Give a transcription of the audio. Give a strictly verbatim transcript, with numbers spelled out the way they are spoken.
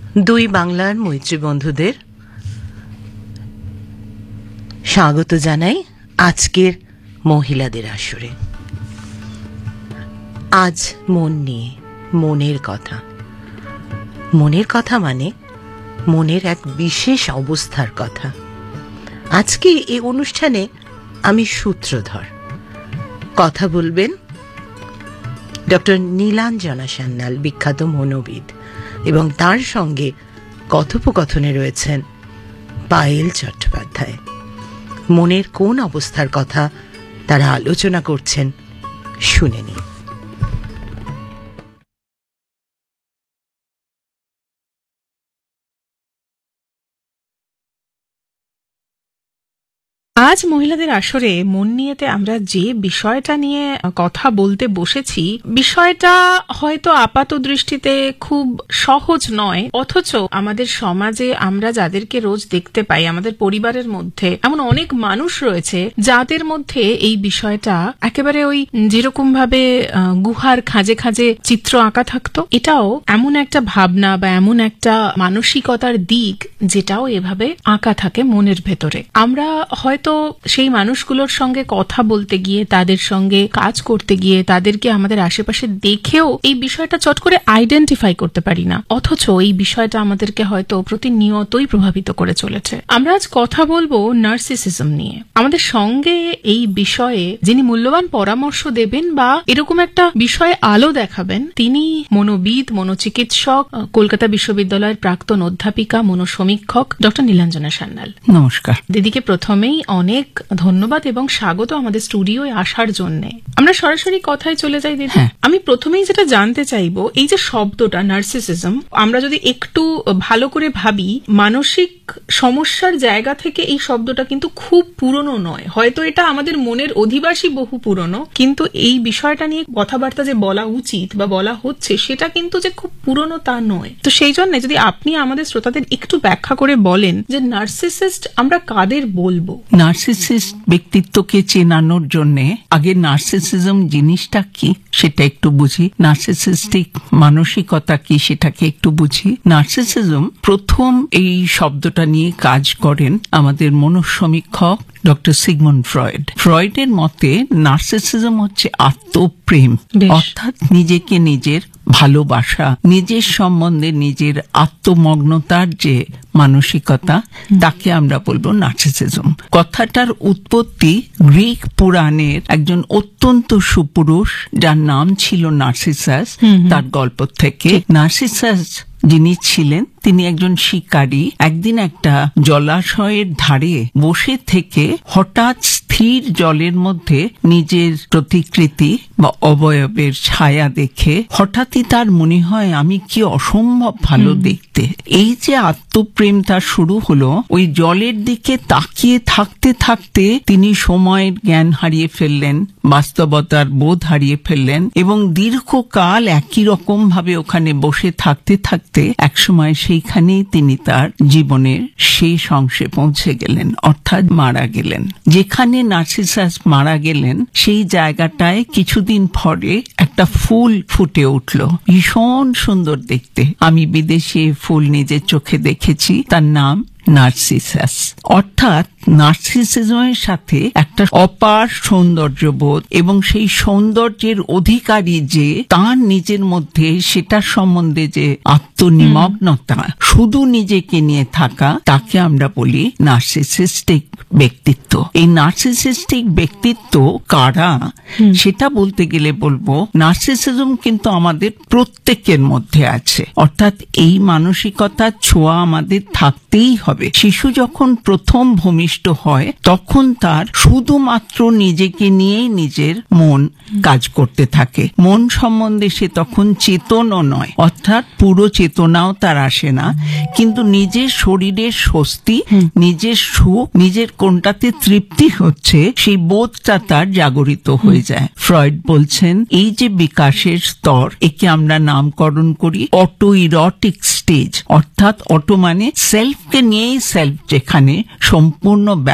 দুই বাংলার মৈত্রী বন্ধুদের স্বাগত জানাই আজকের মহিলাদের আসরে। আজ মন নিয়ে, মনের কথা। মনের কথা মানে মনের এক বিশেষ অবস্থার কথা। আজকে এই অনুষ্ঠানে আমি সূত্রধর। কথা বলবেন ডক্টর নীলাঞ্জনা সান্যাল, বিখ্যাত মনোবিদ, এবং তার সঙ্গে কথোপকথনে রয়েছেন পায়েল চট্টোপাধ্যায়। মনের কোন অবস্থার কথা তারা আলোচনা করছেন শুনে নিন। আজ মহিলাদের আসরে মন নিয়েতে আমরা যে বিষয়টা নিয়ে কথা বলতে বসেছি, বিষয়টা হয়তো আপাত দৃষ্টিতে খুব সহজ নয়, অথচ আমাদের সমাজে আমরা যাদেরকে রোজ দেখতে পাই, আমাদের পরিবারের মধ্যে এমন অনেক মানুষ রয়েছে যাদের মধ্যে এই বিষয়টা একেবারে ওই যেরকম ভাবে গুহার খাঁজে খাঁজে চিত্র আঁকা থাকতো, এটাও এমন একটা ভাবনা বা এমন একটা মানসিকতার দিক যেটাও এভাবে আঁকা থাকে মনের ভেতরে। আমরা হয়তো সেই মানুষগুলোর সঙ্গে কথা বলতে গিয়ে, তাদের সঙ্গে কাজ করতে গিয়ে, তাদেরকে আমাদের আশেপাশে দেখেও এই বিষয়টা চট করে আইডেন্টিফাই করতে পারি না, অথচ এই বিষয়টা আমাদেরকে হয়তো প্রতিনিয়তই প্রভাবিত করে চলেছে। আমরা আজ কথা বলবো নার্সিসিজম নিয়ে। আমাদের সঙ্গে এই বিষয়ে যিনি মূল্যবান পরামর্শ দেবেন বা এরকম একটা বিষয়ে আলো দেখাবেন, তিনি মনোবিদ, মনোচিকিৎসক, কলকাতা বিশ্ববিদ্যালয়ের প্রাক্তন অধ্যাপিকা, মনোসমীক্ষক ডক্টর নীলাঞ্জনা সান্যাল। নমস্কার। দিদিকে প্রথমেই অনেক ধন্যবাদ এবং স্বাগত আমাদের স্টুডিওয় আসার জন্য। আমরা সরাসরি কথায় চলে যাই দিদি। আমি প্রথমেই যেটা জানতে চাইবো, এই যে শব্দটা নার্সিসিজম, আমরা যদি একটু ভালো করে ভাবি, মানসিক সমস্যার জায়গা থেকে এই শব্দটা কিন্তু খুব পুরনো নয়। হয়তো এটা আমাদের মনের অধিবাসী বহু পুরনো, কিন্তু এই বিষয়টা নিয়ে কথাবার্তা যে বলা উচিত বা বলা হচ্ছে, সেটা কিন্তু যে খুব পুরনো তা নয়। তো সেই জন্য যদি আপনি আমাদের শ্রোতাদের একটু ব্যাখ্যা করে বলেন যে নার্সিসিস্ট আমরা কাদের বলবো। নার্সিসিস্ট ব্যক্তিত্বকে চেনানোর জন্য আগে নার্সিসিজম জিনিসটা কি সেটা একটু বুঝি, নার্সিসিস্টিক মানসিকতা কি সেটাকে একটু বুঝি। নার্সিসিজম প্রথম এই শব্দটা নিয়ে কাজ করেন আমাদের মনোসমীক্ষক ডক্টর সিগমুন্ড ফ্রয়েড। ফ্রয়েডের মতে নার্সিসিজম হচ্ছে আত্মপ্রেম, অর্থাৎ নিজেকে নিজের ভালোবাসা, নিজের সম্বন্ধে নিজের আত্মমগ্নতার যে মানসিকতা, তাকে আমরা বলবো নার্সিসিজম। কথাটার উৎপত্তি গ্রিক পুরাণের একজন অত্যন্ত সুপুরুষ যার নাম ছিল নার্সিসাস, তার গল্প থেকে। নার্সিসাস যিনি ছিলেন তিনি একজন শিকারী। একদিন একটা জলাশয়ের ধারে বসে থেকে হঠাৎ স্থির জলের মধ্যে নিজের প্রতিকৃতি বা অবয়বের ছায়া দেখে হঠাৎই তার মনে হয় আমি কি অসম্ভব ভালো দেখতে। এই যে আত্মপ্রেম তার শুরু হলো, ওই জলের দিকে তাকিয়ে থাকতে থাকতে তিনি সময়ের জ্ঞান হারিয়ে ফেললেন, বাস্তবতার বোধ হারিয়ে ফেললেন, এবং দীর্ঘকাল একই রকম ভাবে ওখানে বসে থাকতে থাকতে একসময় সেইখানেই তিনি তার জীবনের শেষ অংশে পৌঁছে গেলেন, অর্থাৎ মারা গেলেন। যেখানে নার্সিসাস মারা গেলেন সেই জায়গাটায় কিছুদিন পরে একটা ফুল ফুটে উঠল, ভীষণ সুন্দর দেখতে। আমি বিদেশে ফুল নিজের চোখে দেখেছি, তার নাম নার্সিসাস। অর্থাৎ নার্সিসিজমের সাথে একটা অপার সৌন্দর্যবোধ এবং সেই সৌন্দর্যের অধিকারী যে তার নিজের মধ্যে সেটার সম্বন্ধে যে আত্মনিমগ্নতা, শুধু নিজেকে নিয়ে থাকা, তাকে আমরা বলি নার্সিসিস্টিক ব্যক্তিত্ব। এই নার্সিসিস্টিক ব্যক্তিত্ব কারা সেটা বলতে গেলে বলবো নার্সিসিজম কিন্তু আমাদের প্রত্যেকের মধ্যে আছে, অর্থাৎ এই মানসিকতার ছোঁয়া আমাদের থাকতেই হবে। শিশু যখন প্রথম ভূমিষ্ঠ হয় তখন তার শুধুমাত্র নিজেকে নিয়েই নিজের মন কাজ করতে থাকে। মন সম্বন্ধে সে তখন চেতনও নয়, অর্থাৎ পুরো চেতনাও তার আসে না, কিন্তু নিজের শরীরের স্বস্তি, নিজের সুখ, নিজের কোনটাতে তৃপ্তি হচ্ছে সেই বোধটা তার জাগরিত হয়ে যায়। ফ্রয়েড বলছেন এই যে বিকাশের স্তর, একে আমরা নামকরণ করি অটো ইরোটিক স্টেজ, অর্থাৎ অটো মানে সেলফকে নিয়েই সেলফ যেখানে সম্পূর্ণ